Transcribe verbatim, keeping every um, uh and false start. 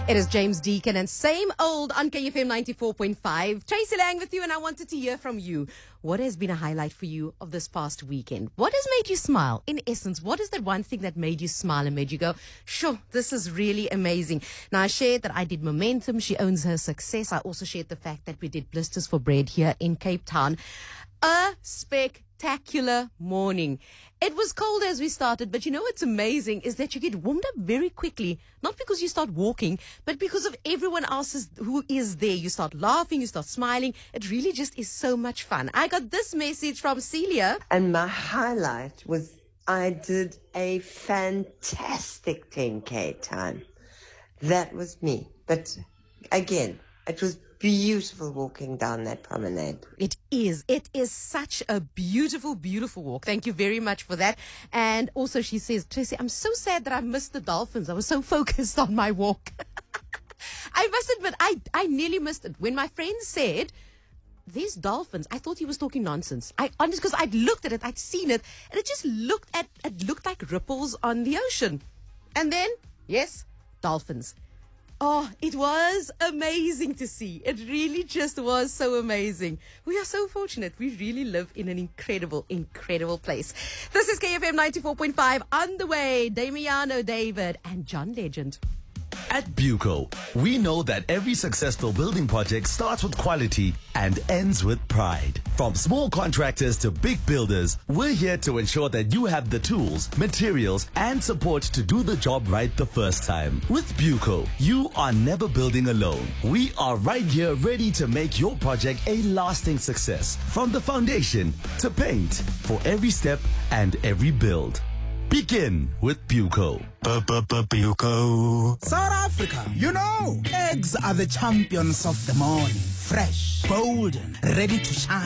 It is James Deacon and same old on K F M ninety-four point five. Tracy Lang with you, and I wanted to hear from you. What has been a highlight for you of this past weekend? What has made you smile? In essence, what is that one thing that made you smile and made you go, sure, this is really amazing? Now, I shared that I did Momentum. She owns her success. I also shared the fact that we did Blisters for Bread here in Cape Town. A spectacular morning. It was cold as we started, but you know what's amazing is that you get warmed up very quickly, not because you start walking, but because of everyone else is, who is there. You start laughing, you start smiling. It really just is so much fun. I got this message from Celia. And my highlight was I did a fantastic ten K time. That was me. But again, it was beautiful walking down that promenade. It is. It is such a beautiful, beautiful walk. Thank you very much for that. And also she says, Tracy, I'm so sad that I missed the dolphins. I was so focused on my walk. I must admit, I, I nearly missed it. When my friend said, there's dolphins, I thought he was talking nonsense. I honestly, because I'd looked at it, I'd seen it, and it just looked at, it looked like ripples on the ocean. And then, yes, dolphins. Oh, it was amazing to see. It really just was so amazing. We are so fortunate. We really live in an incredible, incredible place. This is K F M ninety-four point five. On the way, Damiano David and John Legend. At Buco, we know that every successful building project starts with quality and ends with pride. From small contractors to big builders, we're here to ensure that you have the tools, materials, and support to do the job right the first time. With Buco, you are never building alone. We are right here ready to make your project a lasting success. From the foundation to paint, for every step and every build. Begin with Buco. Buco. South Africa, you know, eggs are the champions of the morning. Fresh, golden, ready to shine.